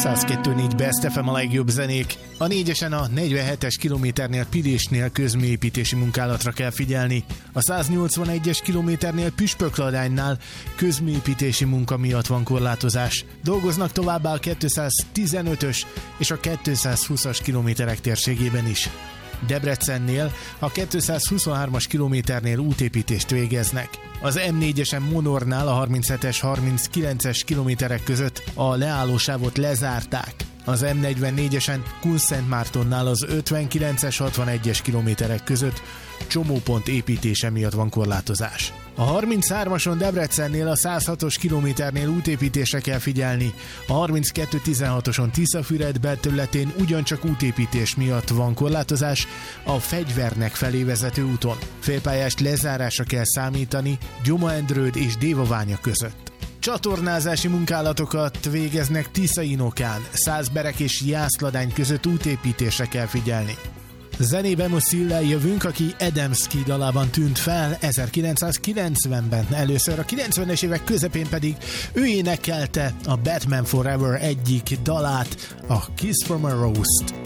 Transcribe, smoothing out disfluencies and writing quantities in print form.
102.4 Best FM a legjobb zenék. A 4-esen a 47-es kilométernél Pilésnél közműépítési munkálatra kell figyelni. A 181-es kilométernél Püspökladánynál közműépítési munka miatt van korlátozás. Dolgoznak továbbá a 215-ös és a 220-as kilométerek térségében is. Debrecennél a 223-as kilométernél útépítést végeznek. Az M4-esen Monornál a 37-es, 39-es kilométerek között a leállósávot lezárták. Az M44-esen Kunszentmártonnál az 59-es, 61-es kilométerek között csomópont építése miatt van korlátozás. A 33-ason Debrecennél a 106-os kilométernél útépítésre kell figyelni. A 32-16-oson Tiszafüred belterületén ugyancsak útépítés miatt van korlátozás a Fegyvernek felé vezető úton. Félpályás lezárásra kell számítani Gyoma-Endrőd és Dévaványa között. Csatornázási munkálatokat végeznek Tiszainokán, Szászberek és Jászladány között útépítésre kell figyelni. Zenében most Szillel jövünk, aki Adamski dalában tűnt fel 1990-ben. Először a 90-es évek közepén pedig ő énekelte a Batman Forever egyik dalát, a Kiss from a Rose-t.